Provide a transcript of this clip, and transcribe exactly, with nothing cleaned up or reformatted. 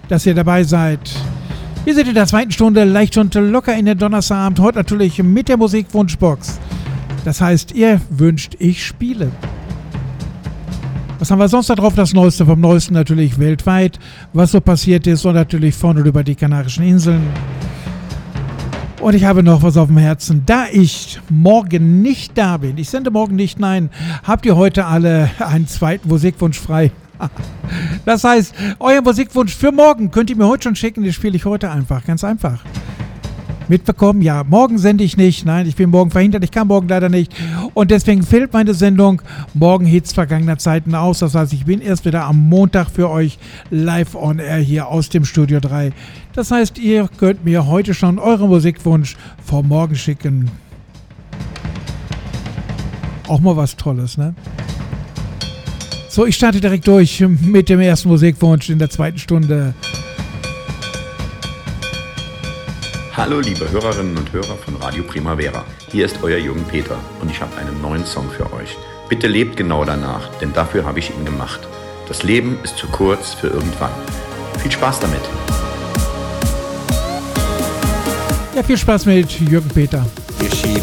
dass ihr dabei seid. Wir sind in der zweiten Stunde leicht und locker in den Donnerstagabend. Heute natürlich mit der Musikwunschbox. Das heißt, ihr wünscht, ich spiele. Was haben wir sonst da drauf? Das Neueste vom Neuesten natürlich weltweit. Was so passiert ist und natürlich von und über die Kanarischen Inseln. Und ich habe noch was auf dem Herzen. Da ich morgen nicht da bin, ich sende morgen nicht, nein, habt ihr heute alle einen zweiten Musikwunsch frei. Das heißt, euer Musikwunsch für morgen könnt ihr mir heute schon schicken, den spiele ich heute einfach, ganz einfach. Mitbekommen, ja, morgen sende ich nicht, nein, ich bin morgen verhindert, ich kann morgen leider nicht und deswegen fehlt meine Sendung Morgen Hits vergangener Zeiten aus, das heißt, ich bin erst wieder am Montag für euch live on air hier aus dem Studio drei. Das heißt, ihr könnt mir heute schon euren Musikwunsch vor morgen schicken. Auch mal was Tolles, ne? So, ich starte direkt durch mit dem ersten Musikwunsch in der zweiten Stunde. Hallo liebe Hörerinnen und Hörer von Radio Primavera. Hier ist euer Jürgen Peter und ich habe einen neuen Song für euch. Bitte lebt genau danach, denn dafür habe ich ihn gemacht. Das Leben ist zu kurz für irgendwann. Viel Spaß damit. Ja, viel Spaß mit Jürgen Peter. Wir schieben